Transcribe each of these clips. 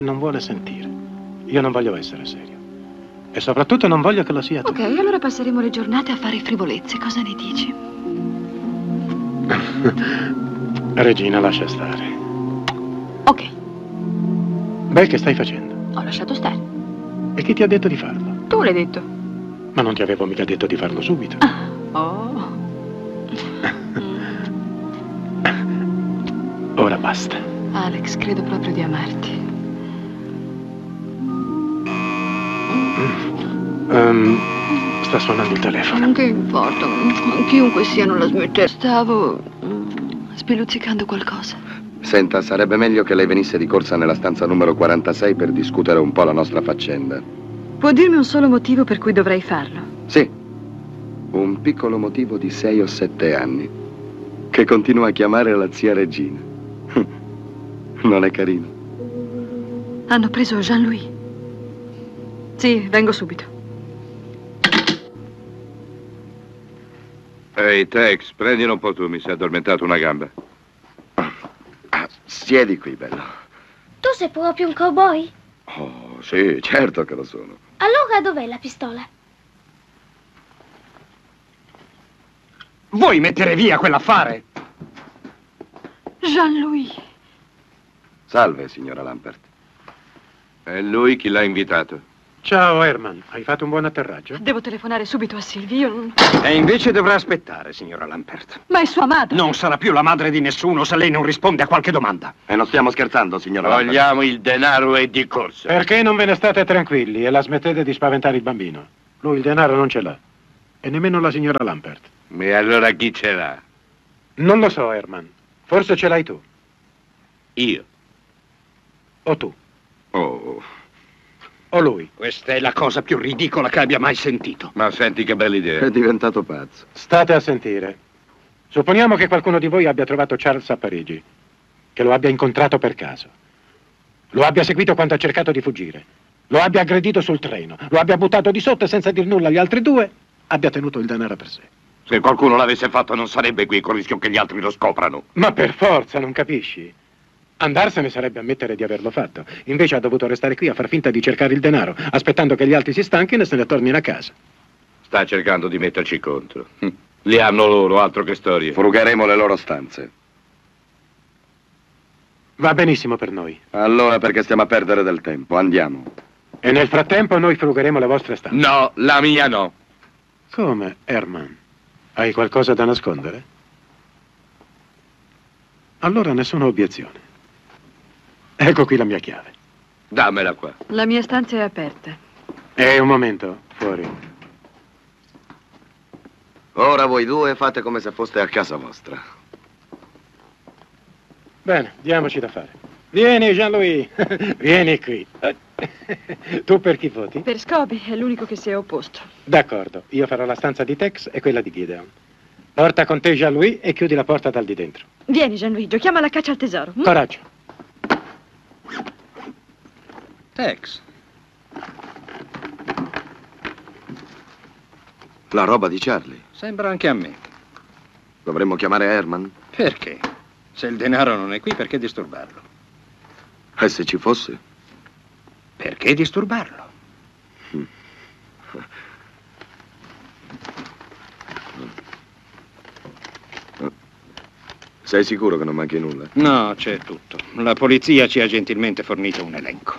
Non vuole sentire. Io non voglio essere serio. E soprattutto non voglio che lo sia tu. Ok, allora passeremo le giornate a fare frivolezze. Cosa ne dici? Regina, lascia stare. Ok, Beh, che stai facendo? ho lasciato stare. E chi ti ha detto di farlo? Tu l'hai detto. Ma non ti avevo mica detto di farlo subito. Oh. Ora basta. Alex, credo proprio di amarti. Sta suonando il telefono. Non che importa, chiunque sia non la smette. Stavo spiluzzicando qualcosa. Senta, sarebbe meglio che lei venisse di corsa nella stanza numero 46 per discutere un po' la nostra faccenda. Può dirmi un solo motivo per cui dovrei farlo? Sì, un piccolo motivo di 6 o 7 anni, che continua a chiamare la zia Regina. Non è carino? Hanno preso Jean-Louis. Sì, vengo subito. Ehi, Tex, prendilo un po' tu, mi si è addormentato una gamba. Siedi qui, bello. Tu sei proprio un cowboy? Oh, sì, certo che lo sono. Allora dov'è la pistola? Vuoi mettere via quell'affare? Jean-Louis. Salve, signora Lampert. È lui chi l'ha invitato. Ciao, Herman. Hai fatto un buon atterraggio? Devo telefonare subito a Sylvie. Io non... E invece dovrà aspettare, signora Lampert. Ma è sua madre. Non sarà più la madre di nessuno se lei non risponde a qualche domanda. E non stiamo scherzando, signora Lampert. Vogliamo il denaro e di corsa. Perché non ve ne state tranquilli e la smettete di spaventare il bambino? Lui il denaro non ce l'ha. E nemmeno la signora Lampert. E allora chi ce l'ha? Non lo so, Herman. Forse ce l'hai tu. Io. O tu. Oh, O lui. Questa è la cosa più ridicola che abbia mai sentito. Ma senti che bella idea. è diventato pazzo. State a sentire. Supponiamo che qualcuno di voi abbia trovato Charles a Parigi. Che lo abbia incontrato per caso. Lo abbia seguito quando ha cercato di fuggire. Lo abbia aggredito sul treno. Lo abbia buttato di sotto e senza dir nulla agli altri due abbia tenuto il denaro per sé. Se qualcuno l'avesse fatto non sarebbe qui con il rischio che gli altri lo scoprano. Ma per forza, non capisci? Andarsene sarebbe ammettere di averlo fatto. Invece ha dovuto restare qui a far finta di cercare il denaro, aspettando che gli altri si stanchino e se ne tornino a casa. Sta cercando di metterci contro. Li hanno loro, altro che storie. Frugheremo le loro stanze. Va benissimo per noi. Allora perché stiamo a perdere del tempo? Andiamo. E nel frattempo noi frugheremo le vostre stanze. No, la mia no. Come, Herman? Hai qualcosa da nascondere? Allora nessuna obiezione. Ecco qui la mia chiave. Dammela qua. La mia stanza è aperta. Un momento, fuori. Ora voi due fate come se foste a casa vostra. Bene, diamoci da fare. Vieni, Jean-Louis. Vieni qui. Tu per chi voti? Per Scobie è l'unico che si è opposto. D'accordo, io farò la stanza di Tex e quella di Gideon. Porta con te Jean-Louis e chiudi la porta dal di dentro. Vieni, Jean-Louis, giochiamo alla caccia al tesoro. Coraggio. Tex. La roba di Charlie. Sembra anche a me. Dovremmo chiamare Herman? Perché? Se il denaro non è qui, perché disturbarlo? E se ci fosse? Perché disturbarlo? Sei sicuro che non manchi nulla? No, c'è tutto. La polizia ci ha gentilmente fornito un elenco.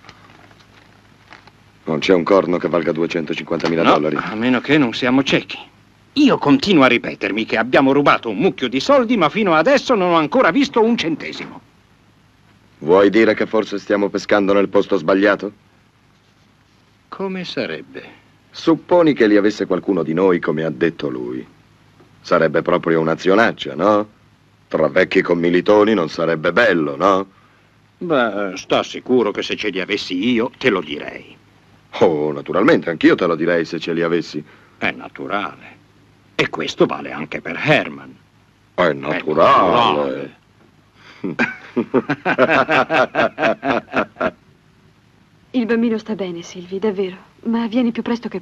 Non c'è un corno che valga 250.000 No, dollari? a meno che non siamo ciechi. Io continuo a ripetermi che abbiamo rubato un mucchio di soldi, ma fino adesso non ho ancora visto un centesimo. Vuoi dire che forse stiamo pescando nel posto sbagliato? Come sarebbe? Supponi che li avesse qualcuno di noi, come ha detto lui. Sarebbe proprio un'azionaccia, no? Tra vecchi commilitoni non sarebbe bello, no? Beh, sta sicuro che se ce li avessi io, te lo direi. Oh, naturalmente, anch'io te lo direi se ce li avessi. È naturale. E questo vale anche per Herman. È naturale. Il bambino sta bene, Sylvie, davvero. Ma vieni più presto che